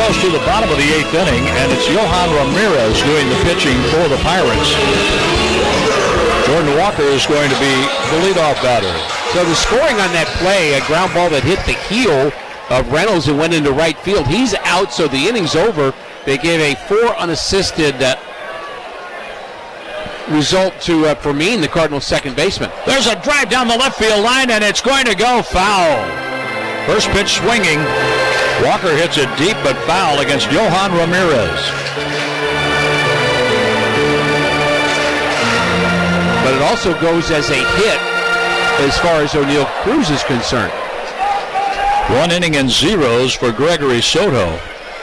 close to the bottom of the 8th inning, and it's Johan Ramirez doing the pitching for the Pirates. Jordan Walker is going to be the leadoff batter. So the scoring on that play, a ground ball that hit the heel of Reynolds and went into right field. He's out, so the inning's over. They gave a 4 unassisted result to Fermin, the Cardinals' second baseman. There's a drive down the left field line, and it's going to go foul. First pitch swinging. Walker hits it deep but foul against Johan Ramirez. But it also goes as a hit as far as Oneil Cruz is concerned. 1 inning and zeros for Gregory Soto.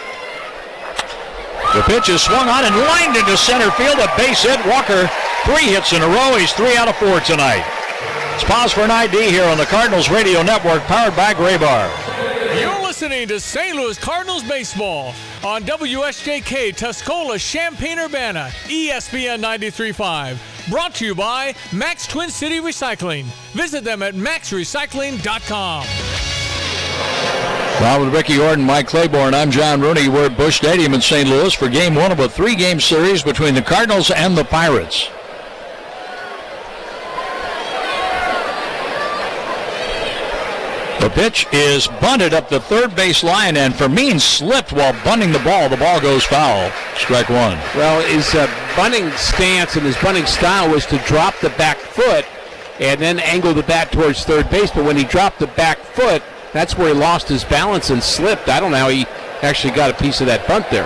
The pitch is swung on and lined into center field. A base hit. Walker, 3 hits in a row. He's 3 out of 4 tonight. It's pause for an ID here on the Cardinals Radio Network, powered by Graybar. You're listening to St. Louis Cardinals baseball on WSJK Tuscola, Champaign-Urbana, ESPN 93.5. Brought to you by Max Twin City Recycling. Visit them at maxrecycling.com. Well, with Ricky Orton, Mike Claiborne, I'm John Rooney. We're at Busch Stadium in St. Louis for Game 1 of a 3-game series between the Cardinals and the Pirates. The pitch is bunted up the third base line, and Fermin slipped while bunting the ball. The ball goes foul. Strike 1. Well, his bunting stance and his bunting style was to drop the back foot and then angle the bat towards third base. But when he dropped the back foot, that's where he lost his balance and slipped. I don't know how he actually got a piece of that bunt there.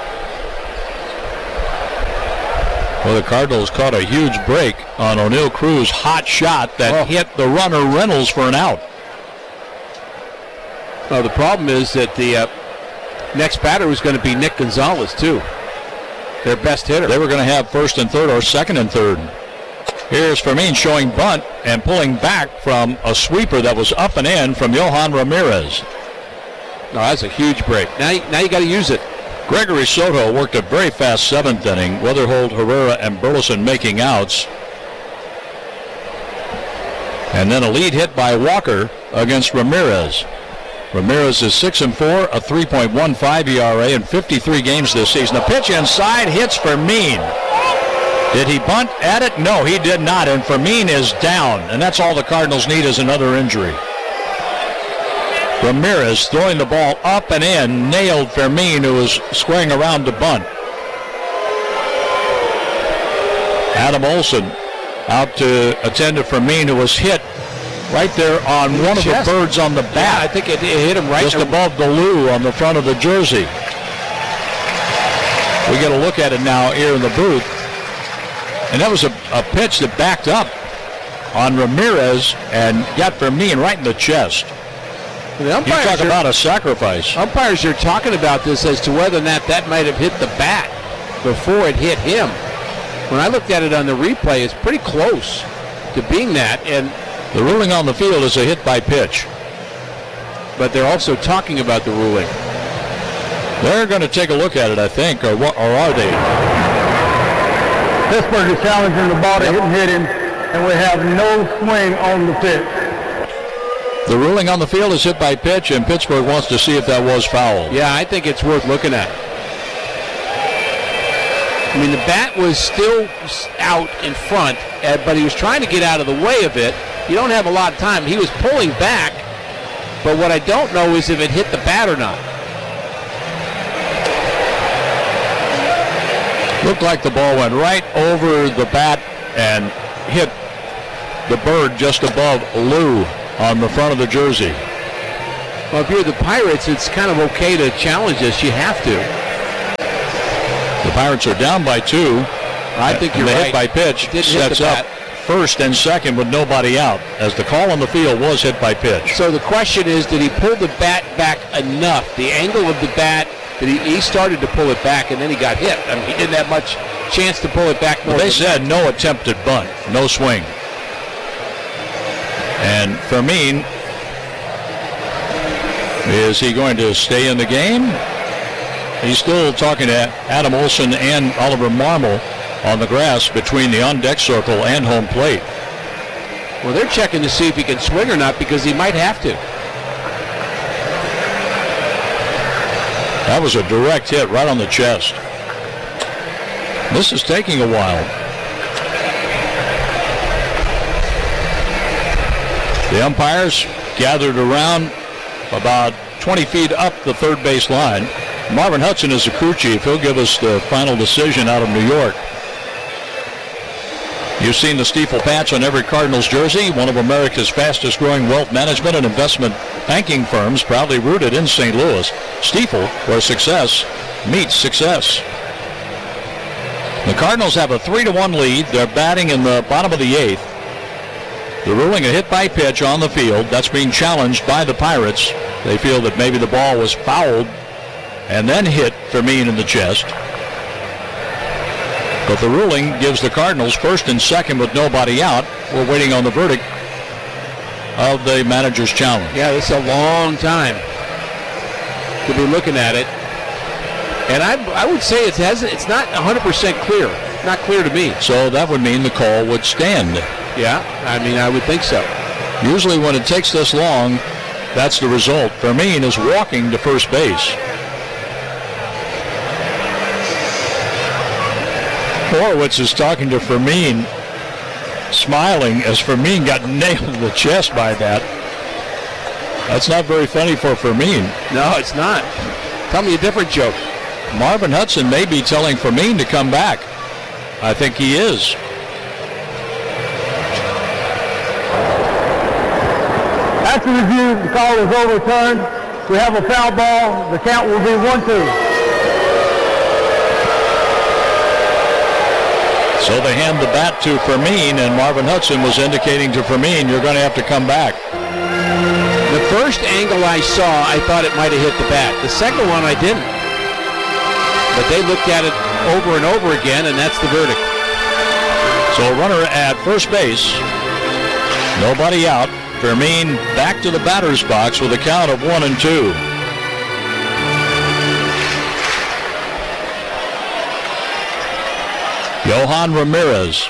Well, the Cardinals caught a huge break on Oneil Cruz's hot shot that hit the runner Reynolds for an out. Well, the problem is that the next batter was going to be Nick Gonzalez, too. Their best hitter. They were going to have first and third or second and third. Here's Fermin showing bunt and pulling back from a sweeper that was up and in from Johan Ramirez. No, that's a huge break. Now you got to use it. Gregory Soto worked a very fast 7th inning. Weatherhold, Herrera, and Burleson making outs. And then a lead hit by Walker against Ramirez. Ramirez is 6-4, a 3.15 ERA in 53 games this season. A pitch inside hits Fermin. Did he bunt at it? No, he did not, and Fermin is down, and that's all the Cardinals need is another injury. Ramirez throwing the ball up and in, nailed Fermin, who was squaring around to bunt. Adam Olson out to attend to Fermin, who was hit right there on one of the birds on the bat. Yeah, I think it hit him right just above the loo on the front of the jersey. We get a look at it now here in the booth. And that was a pitch that backed up on Ramirez and got Fermin right in the chest. The you talk about a sacrifice. Umpires are talking about this as to whether or not that might have hit the bat before it hit him. When I looked at it on the replay, it's pretty close to being that. And the ruling on the field is a hit by pitch. But they're also talking about the ruling. They're going to take a look at it, I think, or are they? Pittsburgh is challenging the ball to hit him, and we have no swing on the pitch. The ruling on the field is hit by pitch, and Pittsburgh wants to see if that was foul. Yeah, I think it's worth looking at. I mean, the bat was still out in front, but he was trying to get out of the way of it. You don't have a lot of time. He was pulling back, but what I don't know is if it hit the bat or not. Looked like the ball went right over the bat and hit the bird just above Lou on the front of the jersey. Well, if you're the Pirates, it's kind of okay to challenge this. You have to. The Pirates are down by 2. I think you're right. Hit by pitch sets up first and second with nobody out, as the call on the field was hit by pitch. So the question is, did he pull the bat back enough? The angle of the bat, he started to pull it back, and then he got hit. I mean, he didn't have much chance to pull it back. Well, they said no attempted bunt, no swing. And Fermin, is he going to stay in the game? He's still talking to Adam Olson and Oliver Marmol on the grass between the on-deck circle and home plate. Well, they're checking to see if he can swing or not, because he might have to. That was a direct hit right on the chest. This is taking a while. The umpires gathered around about 20 feet up the third base line. Marvin Hudson is the crew chief. He'll give us the final decision out of New York. You've seen the Stifel patch on every Cardinals jersey, one of America's fastest growing wealth management and investment banking firms, proudly rooted in St. Louis. Stifel, where success meets success. The Cardinals have a 3-1 lead. They're batting in the bottom of the 8th. They're ruling a hit by pitch on the field. That's being challenged by the Pirates. They feel that maybe the ball was fouled and then hit Fermin in the chest. But the ruling gives the Cardinals first and second with nobody out. We're waiting on the verdict of the manager's challenge. Yeah, this is a long time to be looking at it. And I would say it's not 100% clear. Not clear to me. So that would mean the call would stand. Yeah, I mean, I would think so. Usually when it takes this long, that's the result. Fermin is walking to first base. Horowitz is talking to Fermin, smiling as Fermin got nailed in the chest by that. That's not very funny for Fermin. No, it's not. Tell me a different joke. Marvin Hudson may be telling Fermin to come back. I think he is. After review, the call is overturned. We have a foul ball. The count will be 1-2. So they hand the bat to Fermin, and Marvin Hudson was indicating to Fermin, you're going to have to come back. The first angle I saw, I thought it might have hit the bat. The second one, I didn't. But they looked at it over and over again, and that's the verdict. So a runner at first base, nobody out. Fermin back to the batter's box with a count of 1-2. Yohan Ramirez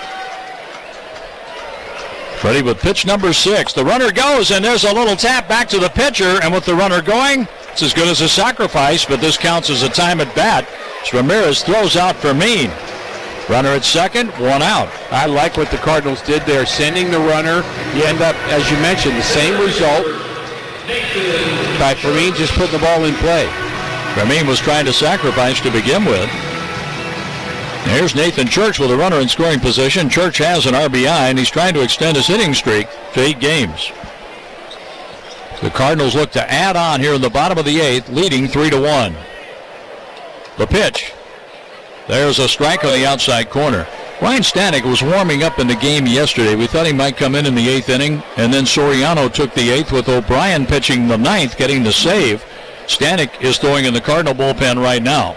ready with pitch number 6. The runner goes, and there's a little tap back to the pitcher, and with the runner going, it's as good as a sacrifice, but this counts as a time at bat. So Ramirez throws out Fermin. Runner at second, 1 out. I like what the Cardinals did there, sending the runner. You end up, as you mentioned, the same result by Fermin just putting the ball in play. Fermin was trying to sacrifice to begin with. Here's Nathan Church with a runner in scoring position. Church has an RBI, and he's trying to extend his hitting streak to 8 games. The Cardinals look to add on here in the bottom of the 8th, leading 3-1. The pitch. There's a strike on the outside corner. Ryan Stanek was warming up in the game yesterday. We thought he might come in the 8th inning, and then Soriano took the 8th with O'Brien pitching the 9th, getting the save. Stanek is throwing in the Cardinal bullpen right now.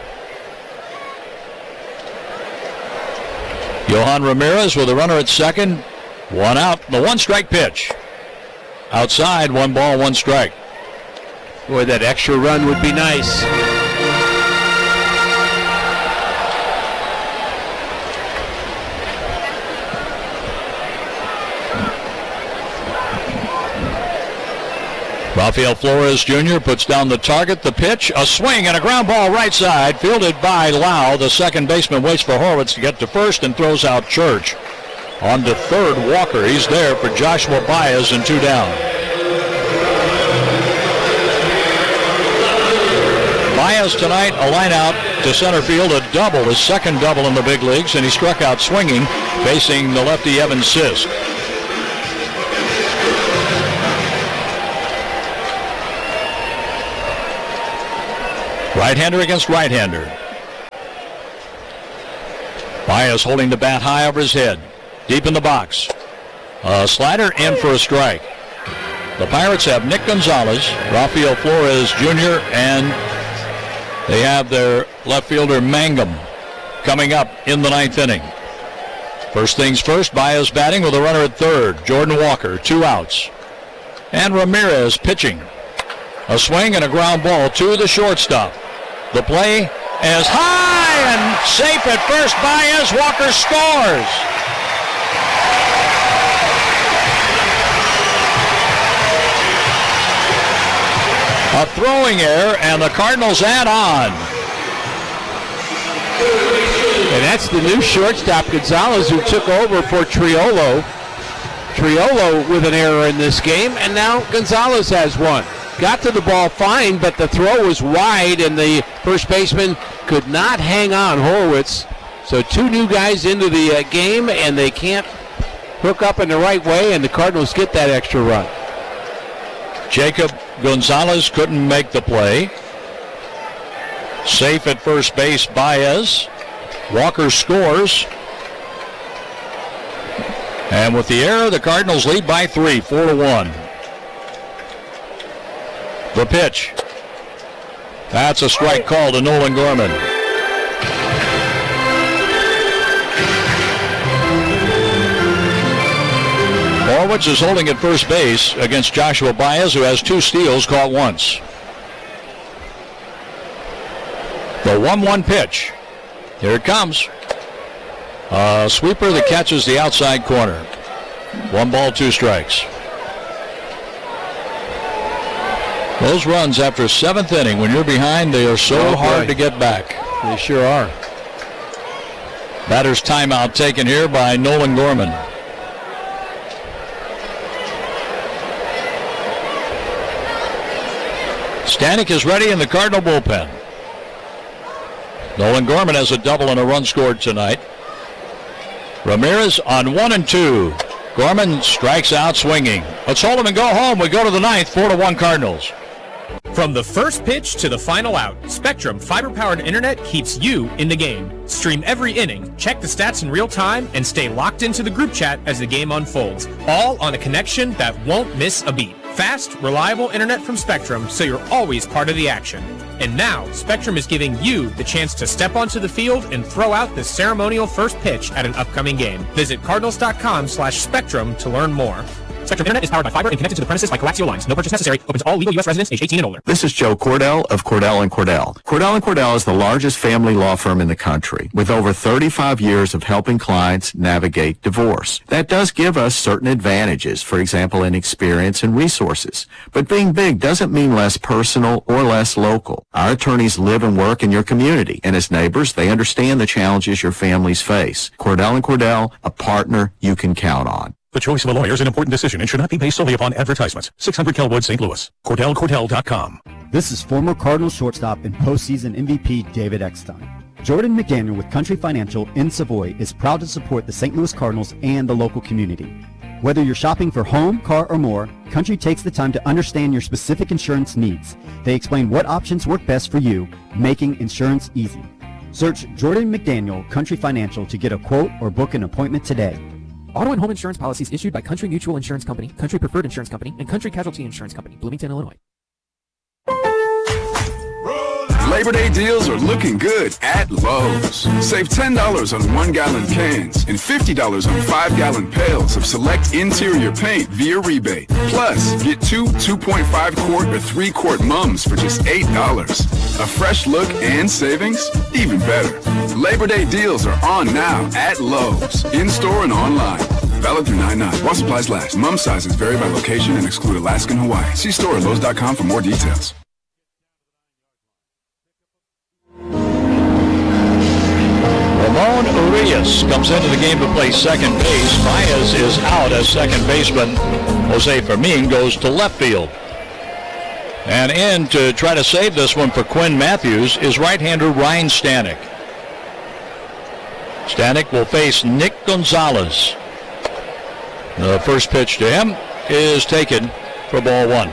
Yohan Ramirez with a runner at second, 1 out. The 1-strike pitch. Outside, 1 ball, 1 strike. Boy, that extra run would be nice. Rafael Flores Jr. puts down the target, the pitch, a swing and a ground ball right side, fielded by Lau. The second baseman waits for Horowitz to get to first and throws out Church. On to third, Walker. He's there for Joshua Baez, and 2 down. Baez tonight, a line out to center field, a double, his second double in the big leagues, and he struck out swinging, facing the lefty Evan Sisk. Right-hander against right-hander. Baez holding the bat high over his head. Deep in the box. A slider in for a strike. The Pirates have Nick Gonzalez, Rafael Flores Jr., and they have their left fielder Mangum coming up in the 9th inning. First things first, Baez batting with a runner at third. Jordan Walker, 2 outs. And Ramirez pitching. A swing and a ground ball to the shortstop. The play is high and safe at first. Baez. Walker scores. A throwing error, and the Cardinals add on. And that's the new shortstop, Gonzalez, who took over for Triolo. Triolo with an error in this game, and now Gonzalez has one. Got to the ball fine, but the throw was wide, and the first baseman could not hang on, Horwitz. So two new guys into the game, and they can't hook up in the right way, and the Cardinals get that extra run. Jacob Gonzalez couldn't make the play. Safe at first base, Baez. Walker scores. And with the error, the Cardinals lead by 3, 4-1. The pitch. That's a strike call to Nolan Gorman. Horwitz is holding at first base against Joshua Baez, who has 2 steals, caught once. The 1-1 pitch. Here it comes. A sweeper that catches the outside corner. 1 ball, 2 strikes. Those runs after 7th inning, when you're behind, they are so hard to get back. They sure are. Batter's timeout taken here by Nolan Gorman. Stanek is ready in the Cardinal bullpen. Nolan Gorman has a double and a run scored tonight. Ramirez on 1 and 2. Gorman strikes out swinging. Let's hold him and go home. We go to the 9th, 4-1 Cardinals. From the first pitch to the final out, Spectrum fiber-powered internet keeps you in the game. Stream every inning, check the stats in real time, and stay locked into the group chat as the game unfolds. All on a connection that won't miss a beat. Fast, reliable internet from Spectrum, so you're always part of the action. And now, Spectrum is giving you the chance to step onto the field and throw out the ceremonial first pitch at an upcoming game. Visit cardinals.com/spectrum to learn more. Spectrum Internet is powered by fiber and connected to the premises by coaxial lines. No purchase necessary. Open to all legal U.S. residents age 18 and older. This is Joe Cordell of Cordell & Cordell. Cordell & Cordell is the largest family law firm in the country with over 35 years of helping clients navigate divorce. That does give us certain advantages, for example, in experience and resources. But being big doesn't mean less personal or less local. Our attorneys live and work in your community, and as neighbors, they understand the challenges your families face. Cordell & Cordell, a partner you can count on. The choice of a lawyer is an important decision and should not be based solely upon advertisements. 600 Kelwood, St. Louis. CordellCordell.com. This is former Cardinals shortstop and postseason MVP David Eckstein. Jordan McDaniel with Country Financial in Savoy is proud to support the St. Louis Cardinals and the local community. Whether you're shopping for home, car, or more, Country takes the time to understand your specific insurance needs. They explain what options work best for you, making insurance easy. Search Jordan McDaniel Country Financial to get a quote or book an appointment today. Auto and home insurance policies issued by Country Mutual Insurance Company, Country Preferred Insurance Company, and Country Casualty Insurance Company, Bloomington, Illinois. Labor Day deals are looking good at Lowe's. Save $10 on 1-gallon cans and $50 on 5-gallon pails of select interior paint via rebate. Plus, get 2 2.5-quart or 3-quart mums for just $8. A fresh look and savings? Even better. Labor Day deals are on now at Lowe's, in-store and online. Valid through 9/9. While supplies last. Mum sizes vary by location and exclude Alaska and Hawaii. See store at Lowe's.com for more details. Ramon Urias comes into the game to play second base. Baez is out as second baseman. Jose Fermin goes to left field. And in to try to save this one for Quinn Matthews is right-hander Ryan Stanek. Stanek will face Nick Gonzalez. The first pitch to him is taken for ball 1.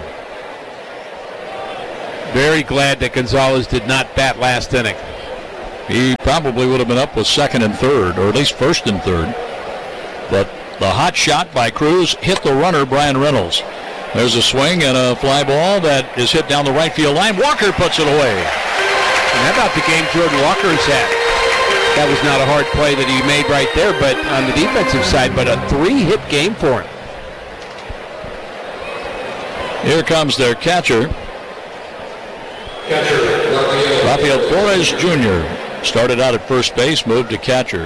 Very glad that Gonzalez did not bat last inning. He probably would have been up with second and third, or at least first and third. But the hot shot by Cruz hit the runner, Brian Reynolds. There's a swing and a fly ball that is hit down the right field line. Walker puts it away. And how about the game Jordan Walker's had? That was not a hard play that he made right there, but on the defensive side, but a 3-hit game for him. Here comes their catcher. Rafael Flores Jr. started out at first base, moved to catcher.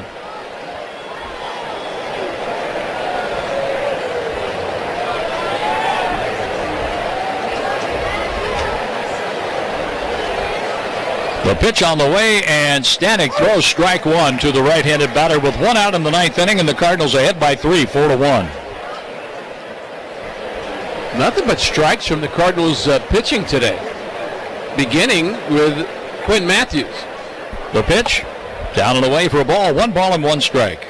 The pitch on the way, and Stanek throws strike one to the right-handed batter with one out in the ninth inning, and the Cardinals ahead by 3, 4-1. Nothing but strikes from the Cardinals pitching today, beginning with Quinn Matthews. The pitch, down and away for a ball, 1 ball and 1 strike.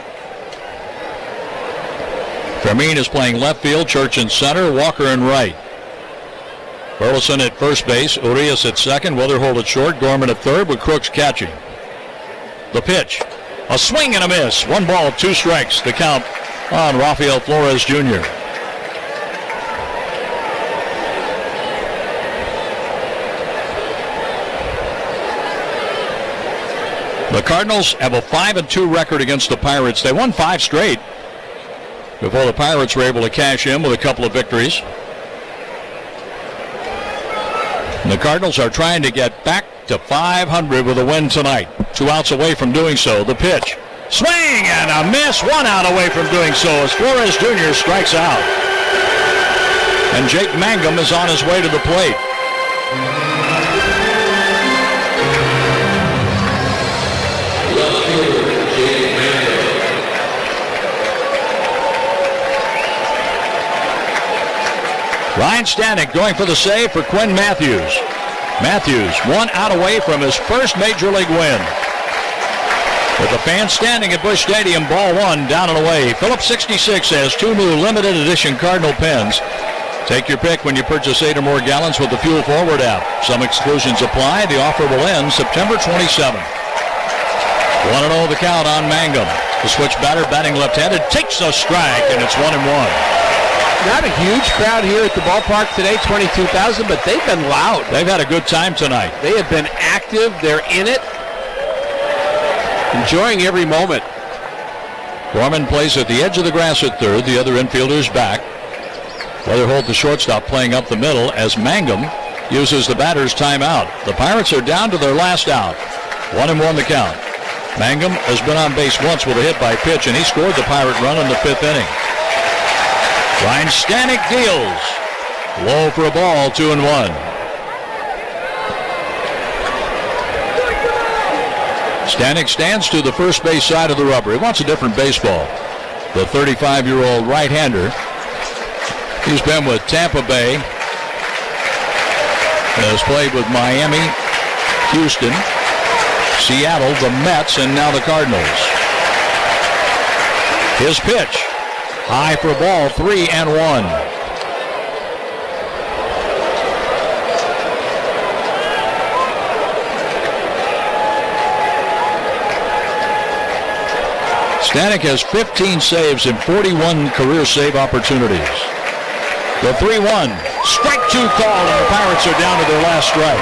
Fermin is playing left field, Church in center, Walker in right. Burleson at first base, Urias at second, Weatherholt at short, Gorman at third with Crooks catching. The pitch, a swing and a miss. 1 ball, 2 strikes, the count on Rafael Flores Jr. The Cardinals have a 5-2 record against the Pirates. They won 5 straight before the Pirates were able to cash in with a couple of victories. And the Cardinals are trying to get back to 500 with a win tonight. 2 outs away from doing so. The pitch. Swing and a miss. 1 out away from doing so as Flores Jr. strikes out. And Jake Mangum is on his way to the plate. Ryan Stanek going for the save for Quinn Matthews. Matthews 1 out away from his first Major League win. With the fans standing at Busch Stadium, ball 1 down and away. Phillips 66 has 2 new limited edition Cardinal pens. Take your pick when you purchase 8 or more gallons with the Fuel Forward app. Some exclusions apply. The offer will end September 27th. 1-0 the count on Mangum. The switch batter batting left-handed takes a strike, and it's 1-1. Not a huge crowd here at the ballpark today, 22,000, but they've been loud. They've had a good time tonight. They have been active. They're in it. Enjoying every moment. Gorman plays at the edge of the grass at third. The other infielders back. Weatherholt, the shortstop, playing up the middle as Mangum uses the batter's timeout. The Pirates are down to their last out. 1-1 the count. Mangum has been on base once with a hit by pitch, and he scored the Pirate run in the 5th inning. Ryan Stanek deals. Low for a ball, 2-1. Stanek stands to the first base side of the rubber. He wants a different baseball. The 35-year-old right-hander. He's been with Tampa Bay. Has played with Miami, Houston, Seattle, the Mets, and now the Cardinals. His pitch. High for a ball, 3-1. Stanek has 15 saves and 41 career save opportunities. The 3-1. Strike 2 call, and the Pirates are down to their last strike.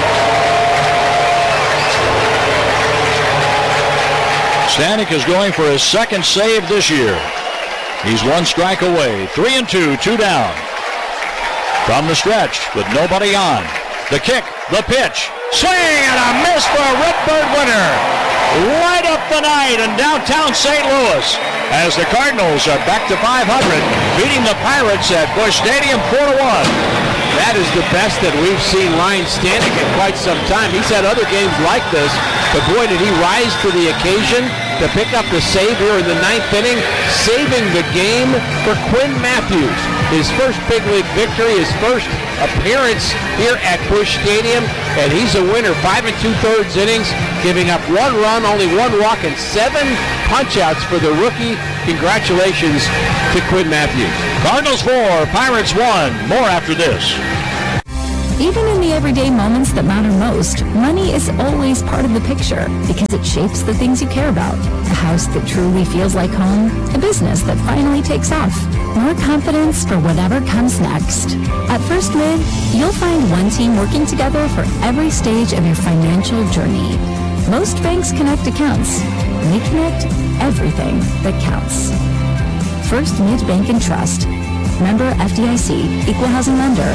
Stanek is going for his 2nd save this year. He's 1 strike away. 3-2, 2 down. From the stretch with nobody on. The kick, the pitch. Swing and a miss for a Redbird winner. Right up the night in downtown St. Louis as the Cardinals are back to 500, beating the Pirates at Busch Stadium 4-1. That is the best that we've seen Ryan Stanek in quite some time. He's had other games like this, but boy, did he rise to the occasion to pick up the save here in the 9th inning, saving the game for Quinn Matthews. His first big league victory, his first appearance here at Busch Stadium, and he's a winner. 5 2/3 innings, giving up 1 run, only 1 walk, and 7 punch-outs for the rookie. Congratulations to Quinn Matthews. Cardinals 4, Pirates 1. More after this. Even in the everyday moments that matter most, money is always part of the picture because it shapes the things you care about. A house that truly feels like home, a business that finally takes off, more confidence for whatever comes next. At First Mid, you'll find one team working together for every stage of your financial journey. Most banks connect accounts. We connect everything that counts. First Mid Bank and Trust. Member FDIC, Equal Housing Lender.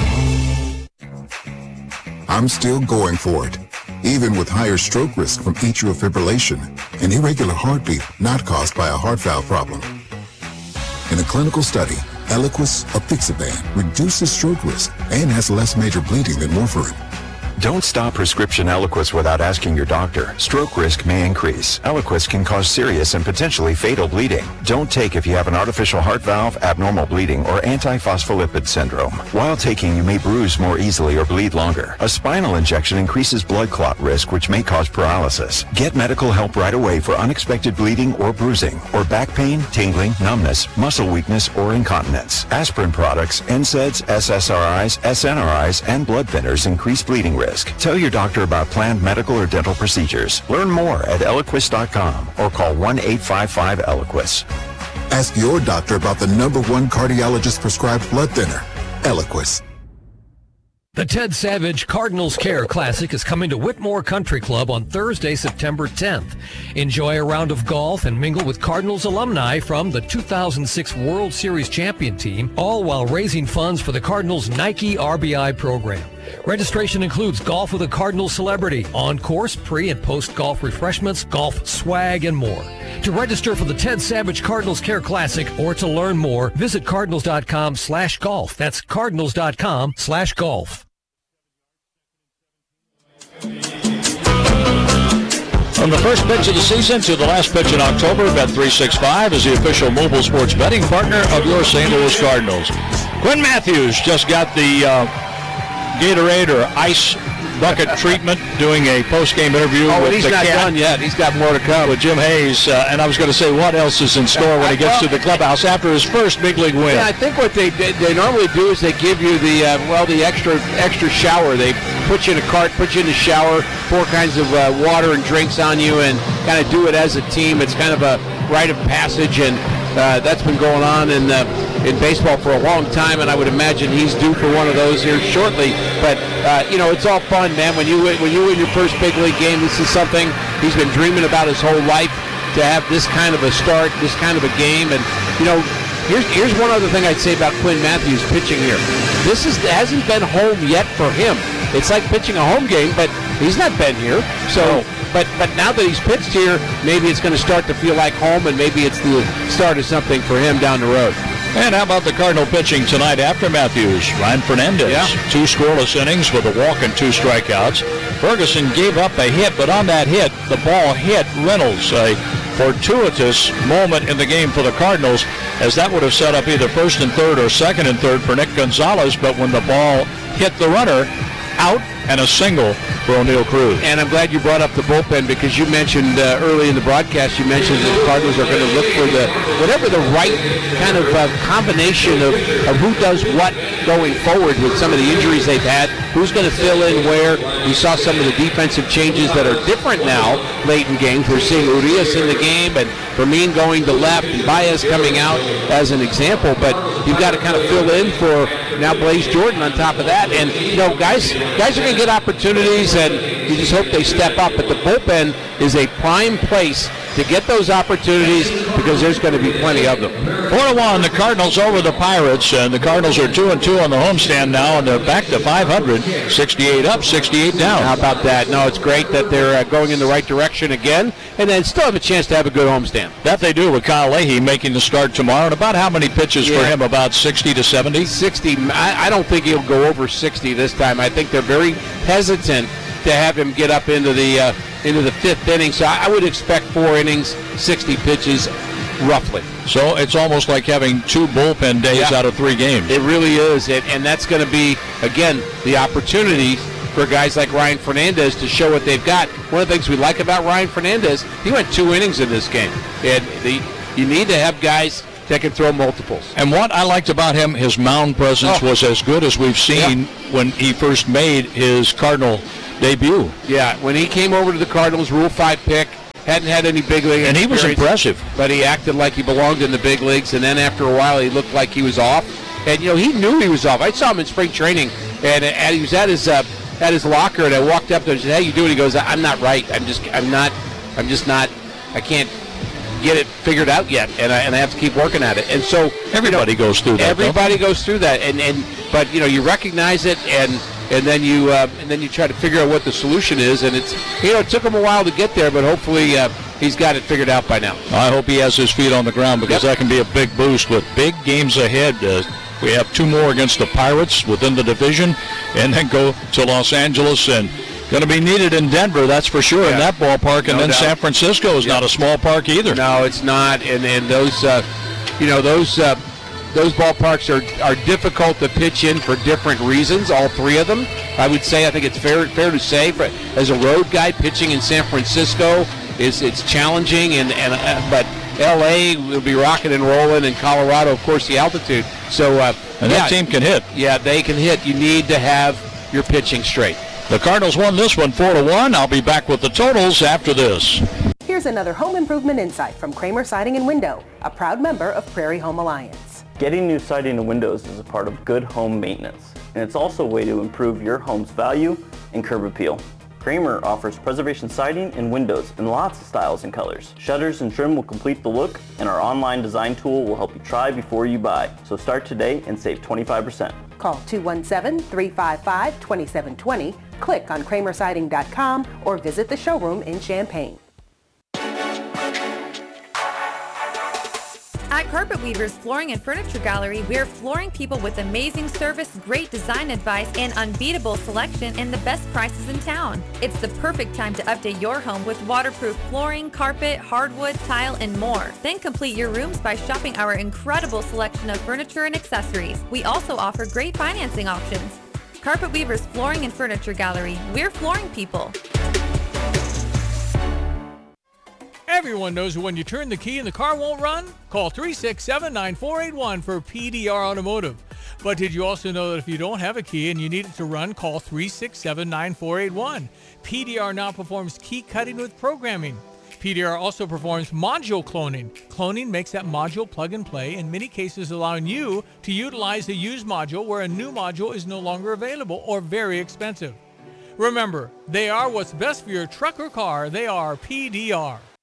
I'm still going for it, even with higher stroke risk from atrial fibrillation, an irregular heartbeat not caused by a heart valve problem. In a clinical study, Eliquis apixaban reduces stroke risk and has less major bleeding than warfarin. Don't stop prescription Eliquis without asking your doctor. Stroke risk may increase. Eliquis can cause serious and potentially fatal bleeding. Don't take if you have an artificial heart valve, abnormal bleeding, or antiphospholipid syndrome. While taking, you may bruise more easily or bleed longer. A spinal injection increases blood clot risk, which may cause paralysis. Get medical help right away for unexpected bleeding or bruising, or back pain, tingling, numbness, muscle weakness, or incontinence. Aspirin products, NSAIDs, SSRIs, SNRIs, and blood thinners increase bleeding risk. Tell your doctor about planned medical or dental procedures. Learn more at Eliquis.com or call 1-855-ELIQUIS. Ask your doctor about the #1 cardiologist prescribed blood thinner, Eliquis. The Ted Savage Cardinals Care Classic is coming to Whitmore Country Club on Thursday, September 10th. Enjoy a round of golf and mingle with Cardinals alumni from the 2006 World Series champion team, all while raising funds for the Cardinals Nike RBI program. Registration includes golf with a Cardinals celebrity, on-course, pre- and post-golf refreshments, golf swag, and more. To register for the Ted Savage Cardinals Care Classic or to learn more, visit cardinals.com/golf. That's cardinals.com/golf. From the first pitch of the season to the last pitch in October, Bet365 is the official mobile sports betting partner of your St. Louis Cardinals. Quinn Matthews just got the Gatorade or ice bucket treatment doing a post-game interview with he's the not Cat. done yet. He's got more to come. With Jim Hayes. And I was going to say, what else is in store when he gets to the clubhouse after his first big league win? Yeah, I think what they normally do is they give you the extra shower. They put you in a cart, put you in the shower, pour kinds of water and drinks on you, and kind of do it as a team. It's kind of a rite of passage, and that's been going on in baseball for a long time, and I would imagine he's due for one of those here shortly. But it's all fun, man. When you win your first big league game, this is something he's been dreaming about his whole life, to have this kind of a start, this kind of a game. And here's one other thing I'd say about Quinn Matthews pitching here. This hasn't been home yet for him. It's like pitching a home game, but he's not been here. So, but now that he's pitched here, maybe it's going to start to feel like home, and maybe it's the start of something for him down the road. And how about the Cardinal pitching tonight after Matthews? Ryan Fernandez, 2 scoreless innings with a walk and 2 strikeouts. Ferguson gave up a hit, but on that hit, the ball hit Reynolds. A fortuitous moment in the game for the Cardinals, as that would have set up either first and third or second and third for Nick Gonzalez, but when the ball hit the runner, out, and a single for O'Neal Cruz. And I'm glad you brought up the bullpen, because you mentioned early in the broadcast, you mentioned that the Cardinals are going to look for whatever the right kind of combination of who does what going forward with some of the injuries they've had, who's going to fill in where. We saw some of the defensive changes that are different now late in games. We're seeing Urias in the game, and Fermin going to left, and Baez coming out as an example, but you've got to kind of fill in for now Blaze Jordan on top of that. And, guys are going to get opportunities, and you just hope they step up. But the bullpen is a prime place to get those opportunities, because there's going to be plenty of them. 4-1, the Cardinals over the Pirates, and the Cardinals are 2-2 on the homestand now, and they're back to 500, 68 up, 68 down. How about that? No, it's great that they're going in the right direction again, and then still have a chance to have a good homestand. That they do, with Kyle Leahy making the start tomorrow. And about how many pitches for him? About 60 to 70? 60. I don't think he'll go over 60 this time. I think they're very hesitant to have him get up into the 5th inning. So I would expect 4 innings, 60 pitches, roughly. So it's almost like having 2 bullpen days out of 3 games. It really is, and that's going to be, again, the opportunity for guys like Ryan Fernandez to show what they've got. One of the things we like about Ryan Fernandez, he went 2 innings in this game, and you need to have guys that can throw multiples. And what I liked about him, his mound presence was as good as we've seen when he first made his Cardinal debut. Yeah, when he came over to the Cardinals, Rule 5 pick, hadn't had any big league and he was impressive. But he acted like he belonged in the big leagues, and then after a while he looked like he was off. And, he knew he was off. I saw him in spring training, and he was at his locker, and I walked up there and said, "How you doing?" He goes, "I'm not right. I'm just not. I can't get it figured out yet, and I have to keep working at it." And so everybody goes through that. Everybody goes through that, but you recognize it, and then you try to figure out what the solution is, and it's it took him a while to get there, but hopefully he's got it figured out by now. I hope he has his feet on the ground, because that can be a big boost with big games ahead. We have 2 more against the Pirates within the division, and then go to Los Angeles, and going to be needed in Denver, that's for sure, in that ballpark. And then doubt. San Francisco is not a small park either. No, it's not. And those, those ballparks are difficult to pitch in for different reasons, all 3 of them. I would say, I think it's fair to say, as a road guy, pitching in San Francisco it's challenging, but LA will be rocking and rolling, and Colorado, of course, the altitude. So that team can hit. Yeah, they can hit. You need to have your pitching straight. The Cardinals won this one 4-1. I'll be back with the totals after this. Here's another home improvement insight from Kramer Siding and Window, a proud member of Prairie Home Alliance. Getting new siding and windows is a part of good home maintenance, and it's also a way to improve your home's value and curb appeal. Kramer offers preservation siding and windows in lots of styles and colors. Shutters and trim will complete the look, and our online design tool will help you try before you buy. So start today and save 25%. Call 217-355-2720, click on kramersiding.com, or visit the showroom in Champaign. At Carpet Weavers Flooring and Furniture Gallery, we're flooring people with amazing service, great design advice, and unbeatable selection and the best prices in town. It's the perfect time to update your home with waterproof flooring, carpet, hardwood, tile, and more. Then complete your rooms by shopping our incredible selection of furniture and accessories. We also offer great financing options. Carpet Weavers Flooring and Furniture Gallery, we're flooring people. Everyone knows that when you turn the key and the car won't run, call 367-9481 for PDR Automotive. But did you also know that if you don't have a key and you need it to run, call 367-9481. PDR now performs key cutting with programming. PDR also performs module cloning. Cloning makes that module plug and play, in many cases allowing you to utilize a used module where a new module is no longer available or very expensive. Remember, they are what's best for your truck or car. They are PDR.